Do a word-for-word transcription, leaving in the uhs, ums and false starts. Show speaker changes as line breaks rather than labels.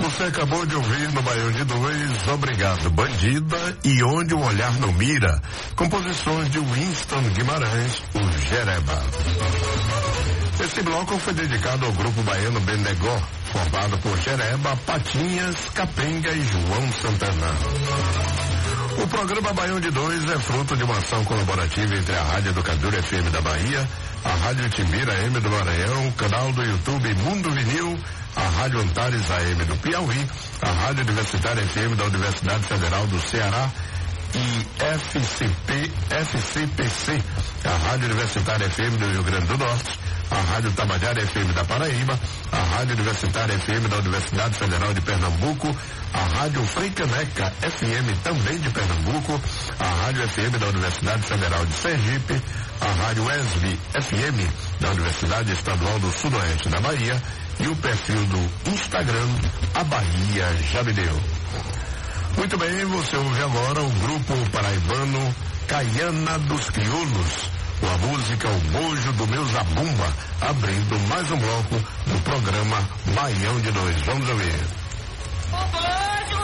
Você acabou de ouvir no Baião de Dois, Obrigado Bandida e Onde o Olhar Não Mira, composições de Winston Guimarães, o Jereba. Esse bloco foi dedicado ao grupo baiano Bendegó, formado por Jereba, Patinhas, Capenga e João Santana. O programa Baião de Dois é fruto de uma ação colaborativa entre a Rádio Educadora F M da Bahia, a Rádio Timbira M do Maranhão, o canal do YouTube Mundo Vinil, a Rádio Antares A M do Piauí, a Rádio Universitária F M da Universidade Federal do Ceará e F C P, F C P C, a Rádio Universitária F M do Rio Grande do Norte, a Rádio Tabajara F M da Paraíba, a Rádio Universitária F M da Universidade Federal de Pernambuco, a Rádio Freicaneca F M também de Pernambuco, a Rádio F M da Universidade Federal de Sergipe, a Rádio E S B F M da Universidade Estadual do Sudoeste da Bahia e o perfil do Instagram, a Bahia Já Me Deu. Muito bem, você ouve agora o grupo paraibano Caiana dos Crioulos, com a música O Mojo do Meu Zabumba, abrindo mais um bloco do programa Baião de Dois. Vamos ouvir.